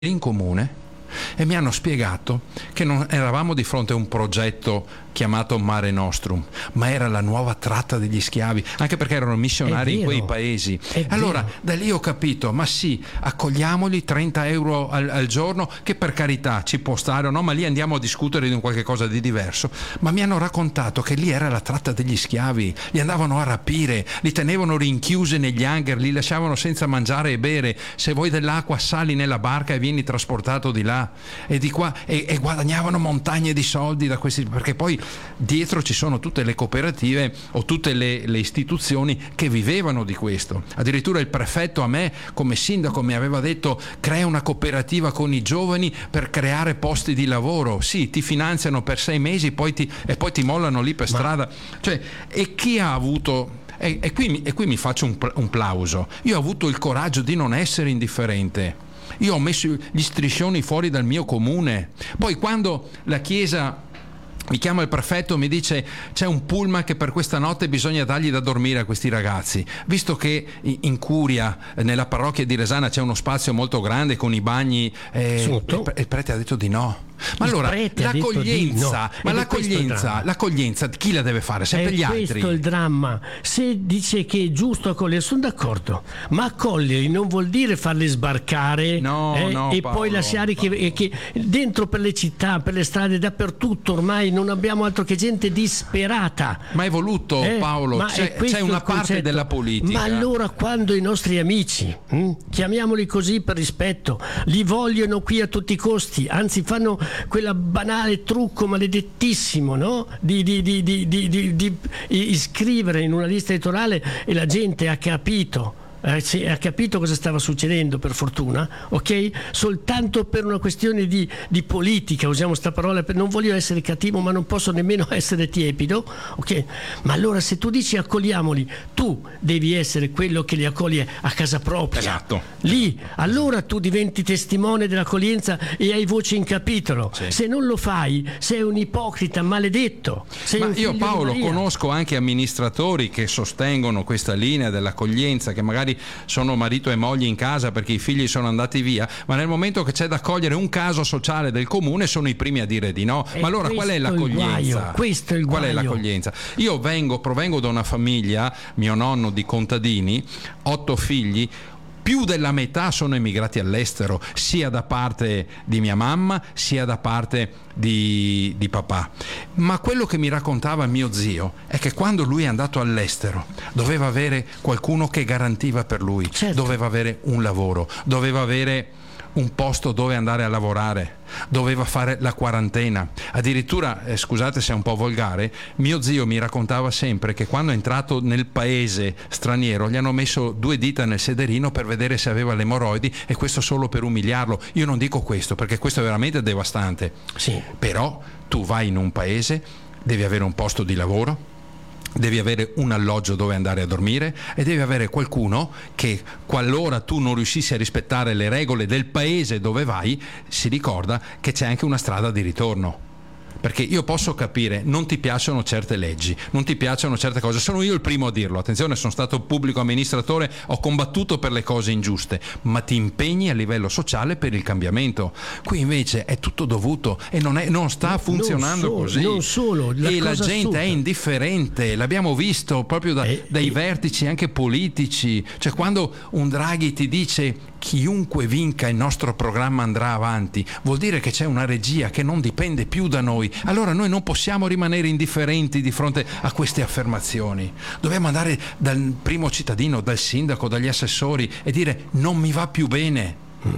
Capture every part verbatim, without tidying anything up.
in comune e mi hanno spiegato che non eravamo di fronte a un progetto chiamato Mare Nostrum, ma era la nuova tratta degli schiavi, anche perché erano missionari in quei paesi. Allora da lì ho capito, ma sì, accogliamoli, trenta euro al, al giorno, che per carità ci può stare o no, ma lì andiamo a discutere di un qualche cosa di diverso. Ma mi hanno raccontato che lì era la tratta degli schiavi, li andavano a rapire, li tenevano rinchiusi negli hangar, li lasciavano senza mangiare e bere, se vuoi dell'acqua sali nella barca e vieni trasportato di là e di qua, e, e guadagnavano montagne di soldi da questi, perché poi dietro ci sono tutte le cooperative o tutte le, le istituzioni che vivevano di questo. Addirittura il prefetto a me come sindaco mi aveva detto: crea una cooperativa con i giovani per creare posti di lavoro. Sì, ti finanziano per sei mesi poi ti, e poi ti mollano lì per Ma... strada. Cioè, e chi ha avuto... E, e, qui, e qui mi faccio un, un plauso. Io ho avuto il coraggio di non essere indifferente. Io ho messo gli striscioni fuori dal mio comune. Poi quando la Chiesa mi chiama il prefetto e mi dice: c'è un pullman che per questa notte bisogna dargli da dormire a questi ragazzi, visto che in Curia, nella parrocchia di Resana, c'è uno spazio molto grande con i bagni, eh, il, il prete ha detto di no. Ma il allora l'accoglienza, no. ma l'accoglienza, l'accoglienza chi la deve fare? Sempre è gli altri. Questo è il dramma. Se dice che è giusto accogliere, sono d'accordo, ma accoglierli non vuol dire farli sbarcare no, eh, no, e Paolo, poi lasciare che, che dentro per le città, per le strade, dappertutto ormai non abbiamo altro che gente disperata. Ma è voluto, eh? Paolo, ma c'è, c'è una parte della politica. Ma allora quando i nostri amici, hm, chiamiamoli così per rispetto, li vogliono qui a tutti i costi, anzi fanno quella banale trucco maledettissimo, no? Di, di, di, di, di, di, di iscrivere in una lista elettorale, e la gente ha capito. Eh, sì, ha capito cosa stava succedendo, per fortuna, ok? Soltanto per una questione di, di politica, usiamo sta parola, per, non voglio essere cattivo ma non posso nemmeno essere tiepido, ok? Ma allora se tu dici accogliamoli, tu devi essere quello che li accoglie a casa propria. Esatto. Lì, allora tu diventi testimone dell'accoglienza e hai voce in capitolo. Sì. Se non lo fai sei un ipocrita maledetto. Sei ma un io, Paolo, di conosco anche amministratori che sostengono questa linea dell'accoglienza, che magari sono marito e moglie in casa perché i figli sono andati via, ma nel momento che c'è da accogliere un caso sociale del comune sono i primi a dire di no. E ma allora qual è l'accoglienza? Questo è il qual guaio. è l'accoglienza? Io vengo, provengo da una famiglia, mio nonno di contadini, otto figli, più della metà sono emigrati all'estero, sia da parte di mia mamma sia da parte di, di papà. Ma quello che mi raccontava mio zio è che quando lui è andato all'estero doveva avere qualcuno che garantiva per lui, certo. Doveva avere un lavoro, doveva avere un posto dove andare a lavorare, doveva fare la quarantena. Addirittura, eh, scusate se è un po' volgare, mio zio mi raccontava sempre che quando è entrato nel paese straniero gli hanno messo due dita nel sederino per vedere se aveva le emorroidi, e questo solo per umiliarlo. Io non dico questo perché questo è veramente devastante, sì. Però tu vai in un paese, devi avere un posto di lavoro, devi avere un alloggio dove andare a dormire e devi avere qualcuno che, qualora tu non riuscissi a rispettare le regole del paese dove vai, si ricorda che c'è anche una strada di ritorno. Perché io posso capire, non ti piacciono certe leggi, non ti piacciono certe cose, sono io il primo a dirlo, attenzione, sono stato pubblico amministratore, ho combattuto per le cose ingiuste, ma ti impegni a livello sociale per il cambiamento. Qui invece è tutto dovuto e non, è, non sta funzionando non solo, così. Non solo, la e la gente assurda. è indifferente, l'abbiamo visto proprio da, eh, dai eh, vertici anche politici. Cioè, quando un Draghi ti dice chiunque vinca il nostro programma andrà avanti, vuol dire che c'è una regia che non dipende più da noi. Allora noi non possiamo rimanere indifferenti di fronte a queste affermazioni. Dobbiamo andare dal primo cittadino, dal sindaco, dagli assessori e dire: non mi va più bene. Mm.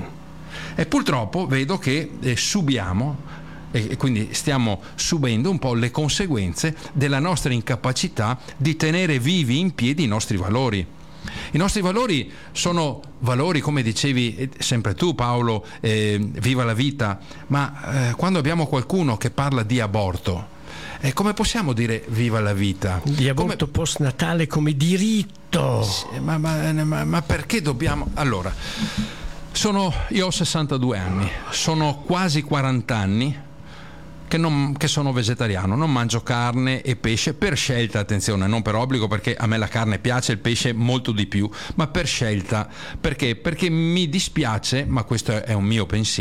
E purtroppo vedo che eh, subiamo e quindi stiamo subendo un po' le conseguenze della nostra incapacità di tenere vivi in piedi i nostri valori. I nostri valori sono valori, come dicevi sempre tu, Paolo, eh, viva la vita, ma eh, quando abbiamo qualcuno che parla di aborto, eh, come possiamo dire viva la vita? Di aborto come... post-natale come diritto. Sì, ma, ma, ma, ma perché dobbiamo... Allora, sono, io ho sessantadue anni, sono quasi quaranta anni che, non, che sono vegetariano, non mangio carne e pesce per scelta, attenzione, non per obbligo, perché a me la carne piace, il pesce molto di più, ma per scelta. Perché? Perché mi dispiace, ma questo è un mio pensiero,